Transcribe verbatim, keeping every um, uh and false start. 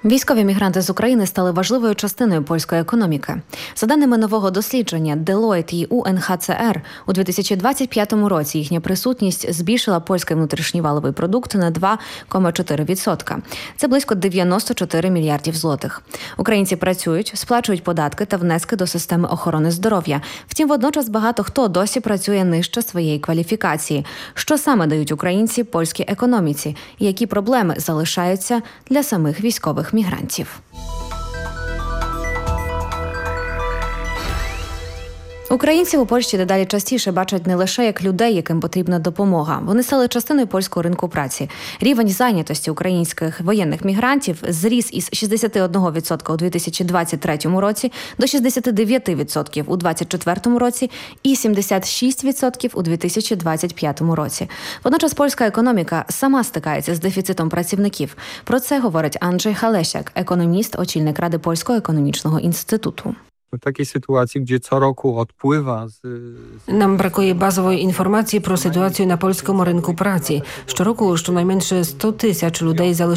Військові мігранти з України стали важливою частиною польської економіки. За даними нового дослідження Deloitte і У Ен Ха Це Ер, у дві тисячі двадцять п'ятому році їхня присутність збільшила польський внутрішній валовий продукт на два цілих чотири десятих відсотка. Це близько дев'яносто чотири мільярдів злотих. Українці працюють, сплачують податки та внески до системи охорони здоров'я. Втім, водночас багато хто досі працює нижче своєї кваліфікації. Що саме дають українці польській економіці? І які проблеми залишаються для самих військових мігрантів? Українців у Польщі дедалі частіше бачать не лише як людей, яким потрібна допомога. Вони стали частиною польського ринку праці. Рівень зайнятості українських воєнних мігрантів зріс із шістдесят один відсоток у дві тисячі двадцять третьому році до шістдесят дев'ять відсотків у двадцять четвертому році і сімдесят шість відсотків у дві тисячі двадцять п'ятому році. Водночас польська економіка сама стикається з дефіцитом працівників. Про це говорить Анджей Халесяк, економіст, очільник Ради Польського економічного інституту. W takiej sytuacji, gdzie co roku odpływa z... Нам бракує базової інформації про ситуацію на польському ринку праці. Щороку щонайменше сто тисяч людей залишають